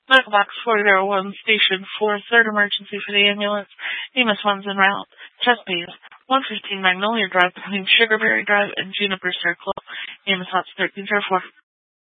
Medical Box 401, Station 4, third emergency for the ambulance. EMS 1's en route. Chesapeake, 115 Magnolia Drive between Sugarberry Drive and Juniper Circle. EMS Ops 1304.